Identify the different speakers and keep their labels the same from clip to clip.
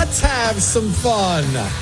Speaker 1: Let's have some fun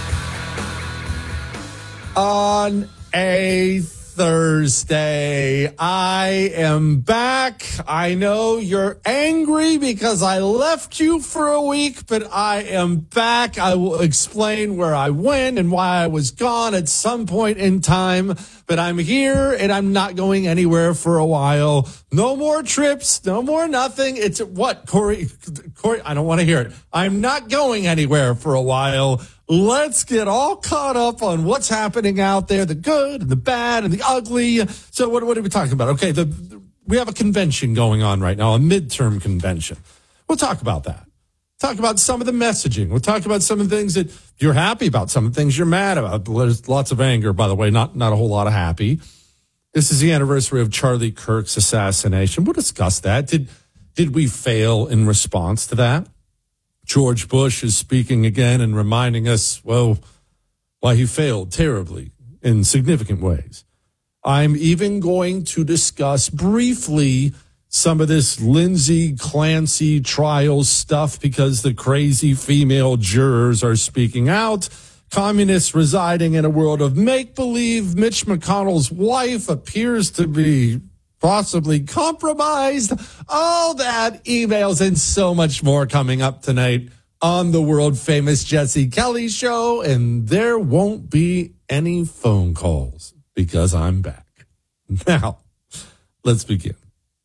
Speaker 1: on a Thursday. I am back. I know you're angry because I left you for a week, but I am back. I will explain where I went and why I was gone at some point in time, but I'm here and I'm not going anywhere for a while. No more trips, no more nothing. It's what, Corey, I don't want to hear it. I'm not going anywhere for a while. Let's get all caught up on what's happening out there, the good and the bad and the ugly. So what are we talking about? Okay, we have a convention going on right now, a midterm convention. We'll talk about that. Talk about some of the messaging. We'll talk about some of the things that you're happy about, some of the things you're mad about. There's lots of anger, by the way, not a whole lot of happy. This is the anniversary of Charlie Kirk's assassination. We'll discuss that. Did we fail in response to that? George Bush is speaking again and reminding us, well, why he failed terribly in significant ways. I'm even going to discuss briefly some of this Lindsay Clancy trial stuff because the crazy female jurors are speaking out. Communists residing in a world of make-believe. Mitch McConnell's wife appears to be possibly compromised. All that, emails, and so much more coming up tonight on the world-famous Jesse Kelly Show. And there won't be any phone calls because I'm back. Now, let's begin.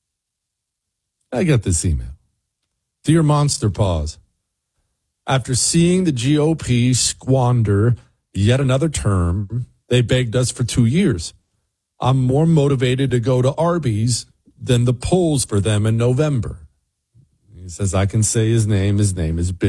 Speaker 1: I got this email. Dear Monster Paws, after seeing the GOP squander yet another term, they begged us for 2 years. I'm more motivated to go to Arby's than the polls for them in November. He says, I can say his name. His name is